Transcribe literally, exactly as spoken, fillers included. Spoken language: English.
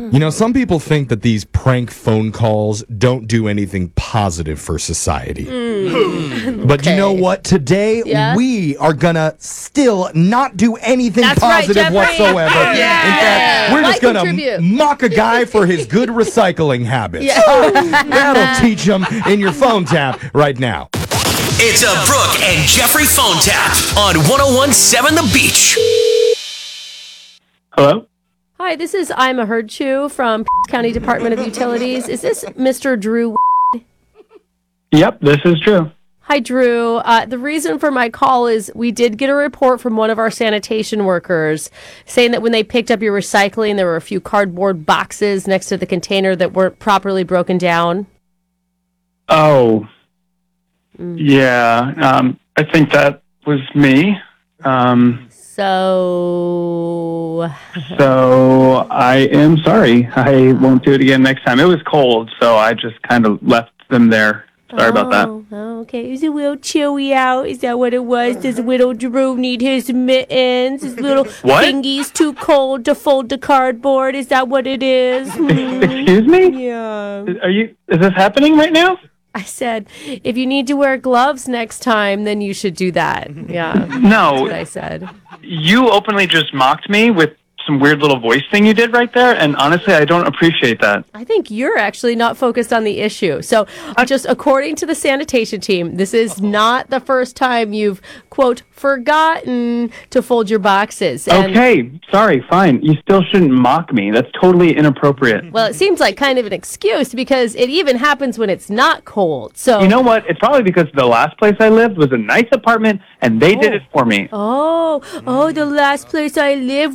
You know, some people think that these prank phone calls don't do anything positive for society. Mm. But okay. You know what? Today, yeah? we are going to still not do anything That's positive right, whatsoever. Yeah. In fact, we're Why just going to mock a guy for his good recycling habits. Yeah. That'll teach him in your phone tap right now. It's a Brooke and Jeffrey phone tap on one oh one point seven The Beach. Hello? Hi, this is I'm a Herd Chew from County Department of Utilities. Is this Mister Drew? Yep, this is Drew. Hi, Drew. Uh, the reason for my call is we did get a report from one of our sanitation workers saying that when they picked up your recycling, there were a few cardboard boxes next to the container that weren't properly broken down. Oh, mm. yeah. Um, I think that was me. Um, so... so I am sorry. I won't do it again next time. It was cold, so I just kind of left them there. Sorry oh, about that. Oh, okay. It was a little chilly out. Is that what it was? Does little Drew need his mittens? His little what? fingies too cold to fold the cardboard? Is that what it is? Excuse me? Yeah. Are you? Is this happening right now? I said, if you need to wear gloves next time, then you should do that. Yeah. No. That's what I said. You openly just mocked me with some weird little voice thing you did right there, and honestly, I don't appreciate that. I think you're actually not focused on the issue. So, just according to the sanitation team, this is not the first time you've, quote, forgotten to fold your boxes. And okay, sorry, fine. You still shouldn't mock me. That's totally inappropriate. Well, it seems like kind of an excuse because it even happens when it's not cold. So you know what? It's probably because the last place I lived was a nice apartment, and they oh. did it for me. Oh, oh, the last place I lived